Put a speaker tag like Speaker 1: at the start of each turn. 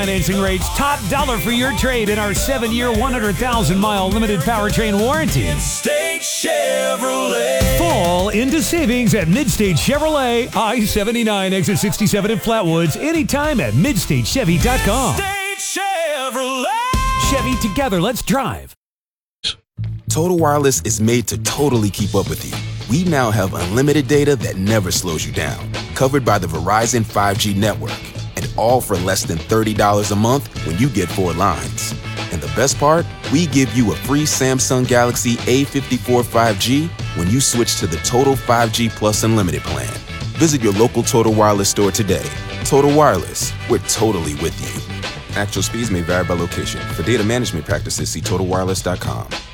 Speaker 1: financing rates, top dollar for your trade in our 7-year, 100,000-mile limited powertrain warranty.
Speaker 2: Midstate Chevrolet.
Speaker 1: Fall into savings at Midstate Chevrolet, I-79, exit 67 in Flatwoods, anytime at MidstateChevy.com.
Speaker 2: Midstate Chevrolet.
Speaker 1: Chevy, together, let's drive.
Speaker 3: Total Wireless is made to totally keep up with you. We now have unlimited data that never slows you down, covered by the Verizon 5G network, and all for less than $30 a month when you get 4 lines. And the best part? We give you a free Samsung Galaxy A54 5G when you switch to the Total 5G Plus Unlimited plan. Visit your local Total Wireless store today. Total Wireless, we're totally with you. Actual speeds may vary by location. For data management practices, see TotalWireless.com.